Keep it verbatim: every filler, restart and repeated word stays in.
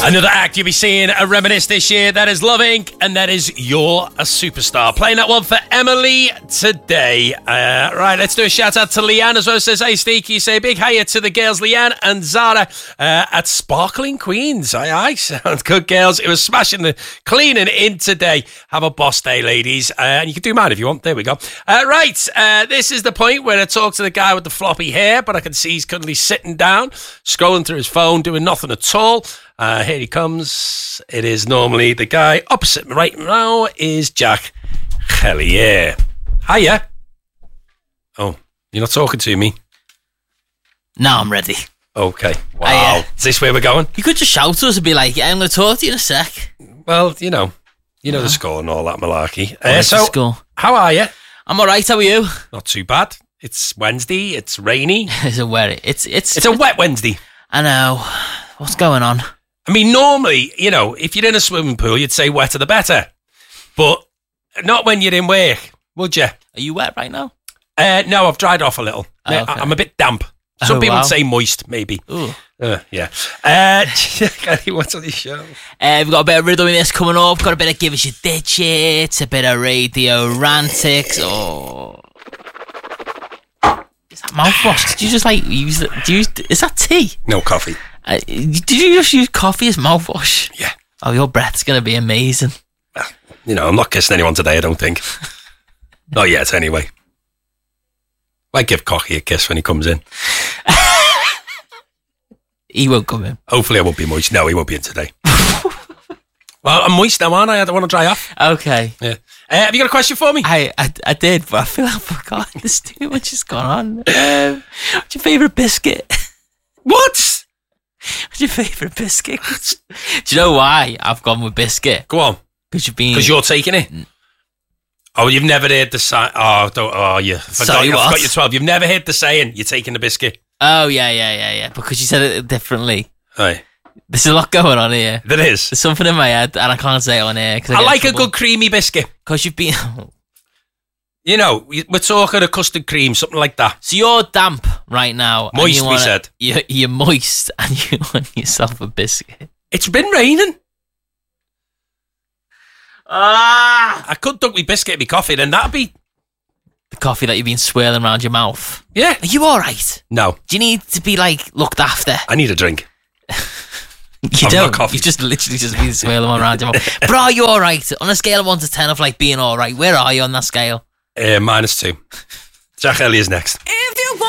Another act you'll be seeing a Reminisce this year. That is Love Incorporated. And that is You're a Superstar. Playing that one for Emily today. Uh, right, let's do a shout out to Leanne as well. Says, hey, Steve, you say big hiya to the girls, Leanne and Zara uh, at Sparkling Queens. Aye, aye, sounds good, girls. It was smashing the cleaning in today. Have a boss day, ladies. Uh, and you can do mine if you want. There we go. Uh, right, uh, this is the point where I talk to the guy with the floppy hair, but I can see he's currently sitting down, scrolling through his phone, doing nothing at all. Uh, here he comes. It is normally the guy opposite me right now is Jack Hellier. Hiya. Oh, you're not talking to me? No, I'm ready. Okay. Wow. Hiya. Is this where we're going? You could just shout to us and be like, yeah, I'm going to talk to you in a sec. Well, you know, you know yeah. the score and all that malarkey. Uh, so, score. How are you? I'm all right. How are you? Not too bad. It's Wednesday. It's rainy. It's a wet. It's it's it's a wet Wednesday. I know. What's going on? I mean, normally, you know, if you're in a swimming pool, you'd say wetter the better. But not when you're in work, would you? Are you wet right now? Uh, no, I've dried off a little. Oh, okay. I'm a bit damp. Some oh, people wow. say moist, maybe. Ooh. Uh, yeah. Uh, what's on the show? Uh, we've got a bit of Riddle Me This coming up. Got a bit of Give Us Your Digits, a bit of Radio Rantics. Oh. Is that mouthwash? Did you just like use it? Do you use, is that tea? No, coffee. Uh, did you just use coffee as mouthwash? Yeah. Oh, your breath's going to be amazing. Well, you know, I'm not kissing anyone today, I don't think. Not yet, anyway. Might give Cocky a kiss when he comes in. He won't come in. Hopefully I won't be moist. No, he won't be in today. Well, I'm moist now, aren't I? I don't want to dry off. Okay. Yeah. Uh, have you got a question for me? I, I I did, but I feel like I forgot. There's too much has gone on. Um, what's your favourite biscuit? What? What's your favourite biscuit? Do you know why I've gone with biscuit? Go on. Because you've been... Because you're taking it? Oh, you've never heard the saying... Oh, don't, oh, you forgot, Sorry, you what? forgot your twelve. You've never heard the saying, you're taking the biscuit. Oh, yeah, yeah, yeah, yeah. Because you said it differently. Aye. There's a lot going on here. There is. There's something in my head, and I can't say it on air. I, I like a good creamy biscuit. Because you've been... You know, we're talking a custard cream, something like that. So you're damp right now. Moist, wanna, we said. You're, you're moist, and you want yourself a biscuit. It's been raining. Ah! I could dunk me biscuit in my coffee, then that'd be... The coffee that you've been swirling around your mouth. Yeah. Are you all right? No. Do you need to be, like, looked after? I need a drink. You I've don't. got coffee. You've just literally just been swirling around your mouth. But are you all right? On a scale of one to ten of, like, being all right, where are you on that scale? Uh, minus two. Jack Elliott's next.